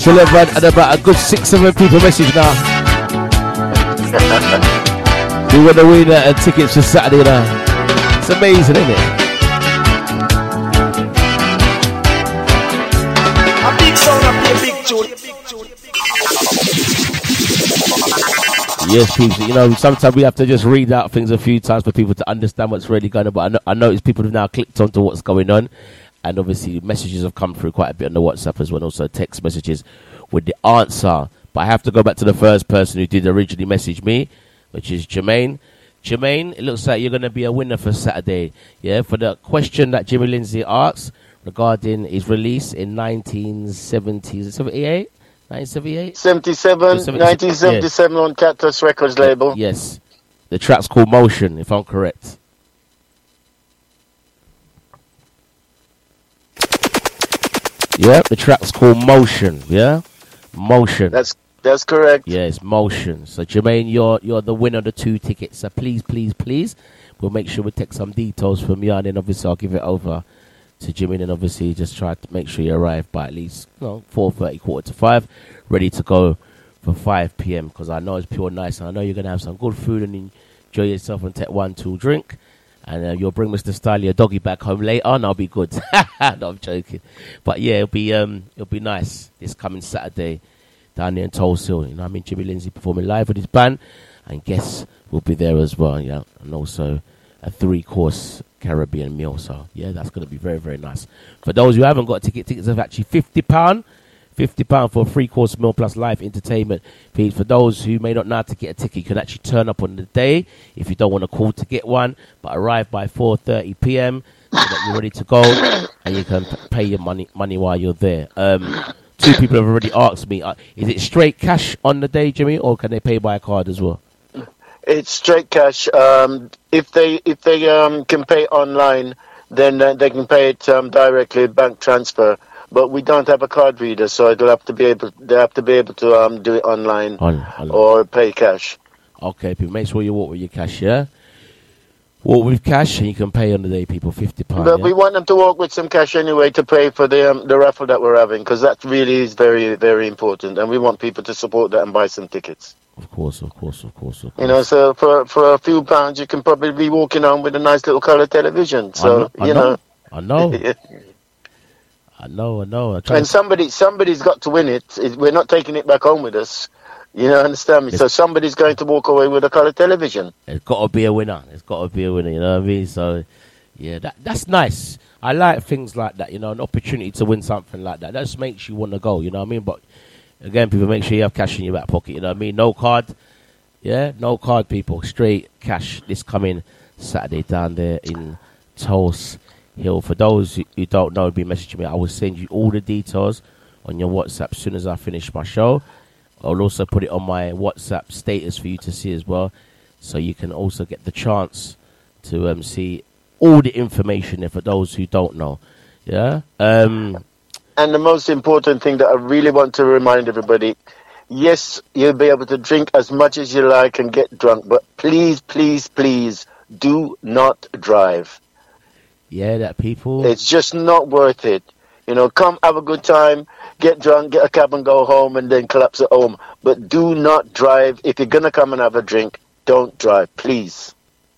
Delivered and about a good 6-7 people message now. We want to win tickets for Saturday now. It's amazing, isn't it? A big sound, a big tune. Yes, people. You know, sometimes we have to just read out things a few times for people to understand what's really going on. But I notice people have now clicked onto what's going on. And obviously messages have come through quite a bit on the WhatsApp as well, also text messages with the answer. But I have to go back to the first person who did originally message me, which is Jermaine. Jermaine, it looks like you're going to be a winner for Saturday. Yeah, for the question that Jimmy Lindsay asked regarding his release in 1978? 1978? 1977 on Cactus Records label. Yes. The track's called Motion, if I'm correct. Yeah, the track's called Motion. Yeah, Motion. That's correct. Yeah, it's Motion. So Jermaine, you're the winner of the 2 tickets. So please, we'll make sure we take some details from you, and then obviously I'll give it over to Jimmy, and obviously just try to make sure you arrive by at least 4:30, 4:45, ready to go for 5 p.m. Because I know it's pure nice, and I know you're gonna have some good food and enjoy yourself and take 1-2 drink. And you'll bring Mr. Style, your doggy, back home later, and I'll be good. No, I'm joking. But yeah, it'll be nice this coming Saturday down there in Tulse Hill. You know what I mean? Jimmy Lindsay performing live with his band, and guests will be there as well. Yeah, and also a 3-course Caribbean meal. So yeah, that's going to be very, very nice. For those who haven't got tickets are actually £50. £50 for a 3-course meal plus live entertainment. For those who may not know how to get a ticket, you can actually turn up on the day if you don't want to call to get one, but arrive by 4:30 p.m. so that you're ready to go, and you can pay your money while you're there. 2 people have already asked me, is it straight cash on the day, Jimmy, or can they pay by a card as well? It's straight cash. If they can pay online, then they can pay it directly, bank transfer. But we don't have a card reader, so they have to be able to do it online or pay cash. Okay, people, make sure you walk with your cash, yeah? Walk with cash, and you can pay on the day, people, £50. But we want them to walk with some cash anyway to pay for the raffle that we're having, because that really is very, very important, and we want people to support that and buy some tickets. Of course. You know, so for a few pounds, you can probably be walking on with a nice little colour television. So I know. I know. And somebody's got to win it. We're not taking it back home with us. You know, understand me? So somebody's going to walk away with a colour television. There's got to be a winner. You know what I mean? So, yeah, that's nice. I like things like that, you know, an opportunity to win something like that. That just makes you want to go, you know what I mean? But, again, people, make sure you have cash in your back pocket, you know what I mean? No card. Yeah, no card, people. Straight cash this coming Saturday down there in Tulse Hill. For those who don't know, be messaging me. I will send you all the details on your WhatsApp as soon as I finish my show. I'll also put it on my WhatsApp status for you to see as well, so you can also get the chance to see all the information there for those who don't know. Yeah. And the most important thing that I really want to remind everybody: yes, you'll be able to drink as much as you like and get drunk, but please, please, please, do not drive. Yeah, that people. It's just not worth it. You know, come have a good time, get drunk, get a cab and go home, and then collapse at home. But do not drive. If you're going to come and have a drink, don't drive, please.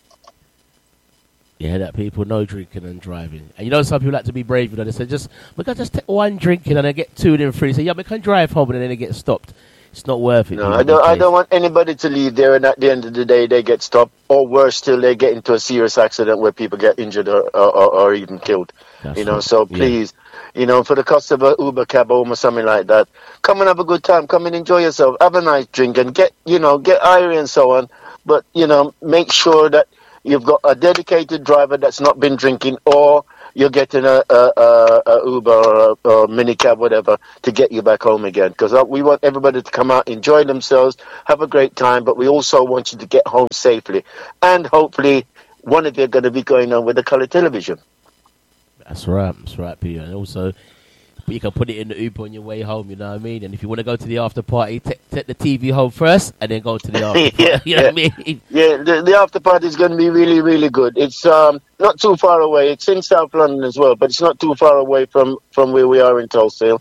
Yeah, that people, no drinking and driving. And you know, some people like to be brave, you know, they say, we can just take one drinking and then get 2 then 3. Say, yeah, we can drive home, and then they get stopped. It's not worth it. No, I don't want anybody to leave there, and at the end of the day, they get stopped, or worse still, they get into a serious accident where people get injured or even killed. That's you know, right. so please, you know, for the cost of an Uber cab home or something like that, come and have a good time, come and enjoy yourself, have a nice drink, and get irie and so on. But, you know, make sure that you've got a dedicated driver that's not been drinking, or you're getting a Uber or a minicab, whatever, to get you back home again. Because we want everybody to come out, enjoy themselves, have a great time, but we also want you to get home safely. And hopefully one of you are going to be going on with a colour television. That's right, Peter. And also, you can put it in the Uber on your way home, you know what I mean? And if you want to go to the after party, take the TV home first and then go to the after party. You know what I mean? Yeah, the after party is going to be really, really good. It's not too far away. It's in South London as well, but it's not too far away from where we are in Tulse Hill.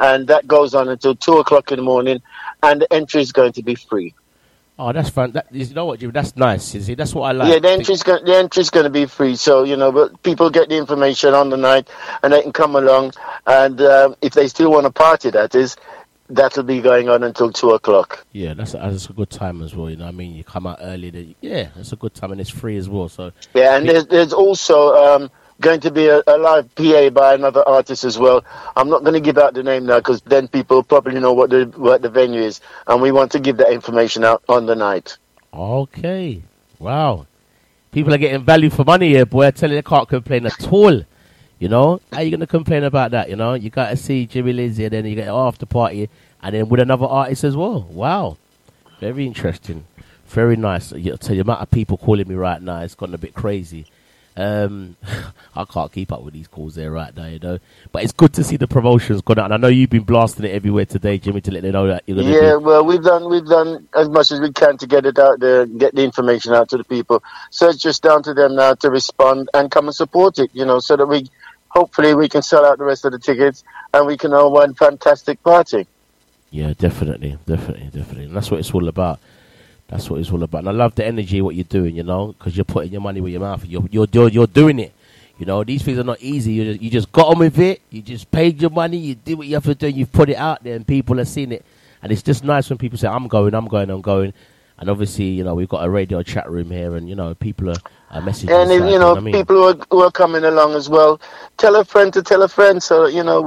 and that goes on until 2 o'clock in the morning, and the entry is going to be free. Oh, that's fun. You know what, Jimmy? That's nice. You see, that's what I like. Yeah, the entry's going to be free. So, but people get the information on the night, and they can come along. And if they still want to party, that'll be going on until 2 o'clock. Yeah, that's a good time as well. You know what I mean? You come out early. That's a good time, and it's free as well. So yeah, and there's also going to be a live PA by another artist as well. I'm not going to give out the name now because then people probably know what the venue is, and we want to give that information out on the night. Okay, wow, people are getting value for money here, boy. I tell you, they can't complain at all. You know, how are you going to complain about that? You know, you got to see Jimmy Lindsay, and then you get an after party, and then with another artist as well. Wow, very interesting, very nice. I tell you, the amount of people calling me right now, it's gone a bit crazy. I can't keep up with these calls there right now, you know. But it's good to see the promotions going out, and I know you've been blasting it everywhere today, Jimmy, to let them know that you're going to. Yeah, well, we've done as much as we can to get it out there, get the information out to the people. So it's just down to them now to respond and come and support it, you know, so that hopefully we can sell out the rest of the tickets and we can have one fantastic party. Yeah, definitely. And that's what it's all about. That's what it's all about. And I love the energy, what you're doing, you know, because you're putting your money where your mouth is. You're doing it. You know, these things are not easy. You just got on with it. You just paid your money. You did what you have to do. And you've put it out there and people are seeing it. And it's just nice when people say, I'm going. And obviously, you know, we've got a radio chat room here and, you know, people are messaging. And, you know, people who are coming along as well. Tell a friend to tell a friend. So, you know,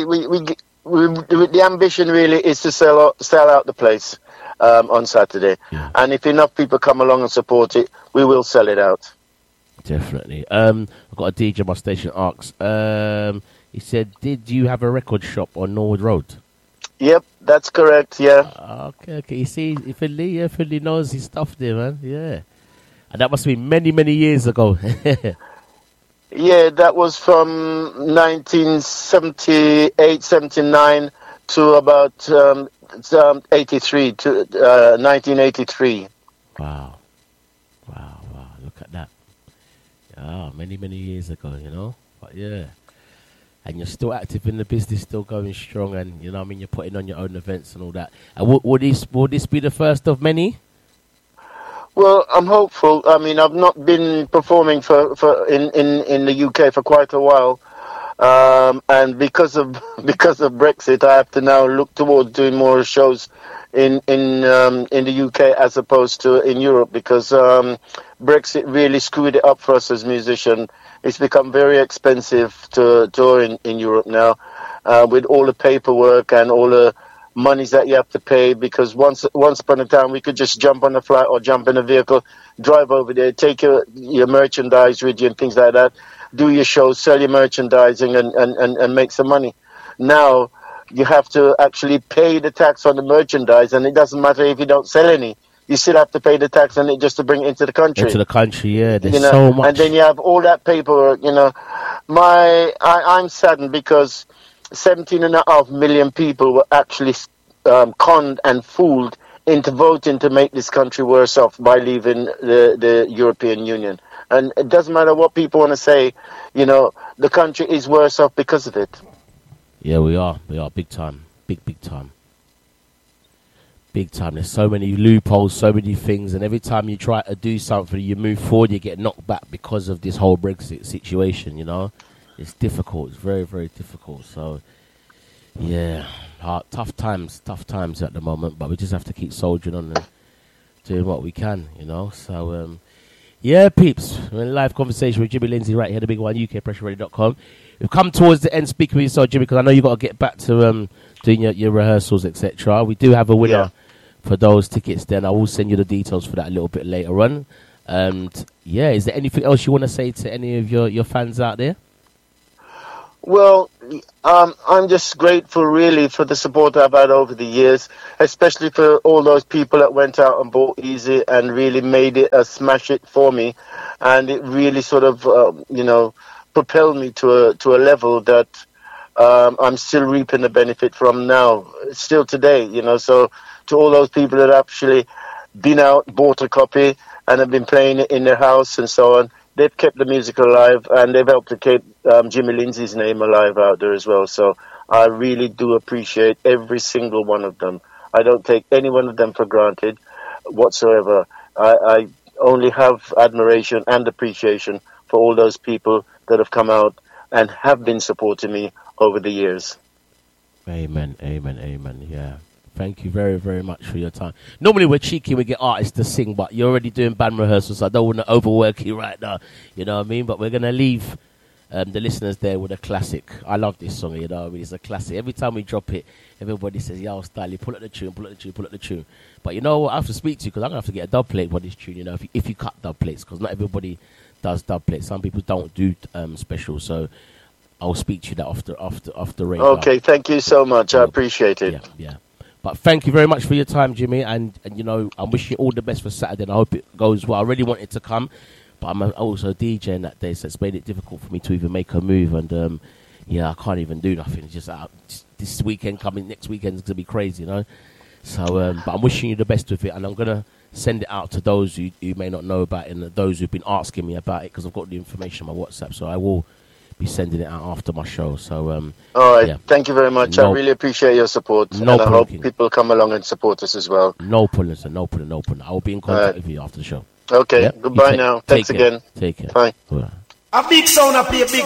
the ambition really is to sell out the place. On Saturday, and if enough people come along and support it, we will sell it out. Definitely. I've got a DJ on my station asks. He said, "Did you have a record shop on Norwood Road?" Yep, that's correct. Yeah. Okay. You see, Finley knows his stuff there, man. Yeah, and that must be many years ago. Yeah, that was from 1978, 79 to about 83 to 1983. Wow. Look at that. Many years ago, you know. But yeah. And you're still active in the business, still going strong, and you know what I mean, you're putting on your own events and all that. And will this be the first of many? Well, I'm hopeful. I mean, I've not been performing in the UK for quite a while. And because of Brexit, I have to now look towards doing more shows in the UK as opposed to in Europe, because Brexit really screwed it up for us as musicians. It's become very expensive to tour in Europe now, with all the paperwork and all the monies that you have to pay, because once upon a time we could just jump on a flight or jump in a vehicle, drive over there, take your merchandise with you and things like that, do your shows, sell your merchandising and make some money. Now you have to actually pay the tax on the merchandise, and it doesn't matter if you don't sell any. You still have to pay the tax on it just to bring it into the country. Yeah. There's so much. And then you have all that paperwork, you know. I'm saddened because 17.5 million people were actually conned and fooled into voting to make this country worse off by leaving the European Union. And it doesn't matter what people want to say, you know, the country is worse off because of it. Yeah, we are big time. Big time. Big time. There's so many loopholes, so many things, and every time you try to do something, you move forward, you get knocked back because of this whole Brexit situation, you know. It's difficult. It's very, very difficult. So, yeah, tough times at the moment, but we just have to keep soldiering on and doing what we can, you know. So, yeah, peeps, we're in a live conversation with Jimmy Lindsay right here, the big one, ukpressureradio.com. We've come towards the end. Speaking with yourself, Jimmy, because I know you've got to get back to doing your rehearsals, etc. We do have a winner for those tickets. Then I will send you the details for that a little bit later on. And yeah, is there anything else you want to say to any of your fans out there? Well, I'm just grateful, really, for the support I've had over the years, especially for all those people that went out and bought Easy and really made it a smash hit for me. And it really sort of, propelled me to a level that I'm still reaping the benefit from now, still today, you know. So to all those people that actually been out, bought a copy, and have been playing it in their house and so on, they've kept the music alive, and they've helped to keep Jimmy Lindsay's name alive out there as well. So I really do appreciate every single one of them. I don't take any one of them for granted whatsoever. I only have admiration and appreciation for all those people that have come out and have been supporting me over the years. Amen, amen, amen. Yeah. Thank you very, very much for your time. Normally we're cheeky, we get artists to sing, but you're already doing band rehearsals, so I don't want to overwork you right now. You know what I mean? But we're going to leave the listeners there with a classic. I love this song, you know what I mean? It's a classic. Every time we drop it, everybody says, yo, Styly, pull up the tune, pull up the tune, pull up the tune. But you know what? I have to speak to you because I'm going to have to get a dub plate for this tune, you know, if you cut dub plates, because not everybody does dub plates. Some people don't do specials, so I'll speak to you that after radio. Okay, thank you so much. I appreciate it. Yeah. But thank you very much for your time, Jimmy. And you know, I'm wishing you all the best for Saturday. And I hope it goes well. I really wanted to come, but I'm also DJing that day, so it's made it difficult for me to even make a move. And yeah, I can't even do nothing. Just this weekend coming, next weekend is gonna be crazy, you know. So, but I'm wishing you the best with it, and I'm gonna send it out to those who may not know about it, and those who've been asking me about it, because I've got the information on my WhatsApp. So I will be sending it out after my show. So all right, yeah. Thank you very much. I really appreciate your support, and I hope people come along and support us as well. No problem, sir. No problem. I will be in contact with you after the show. Okay, goodbye now. Thanks again. Take care. Bye. A big sound, I play a big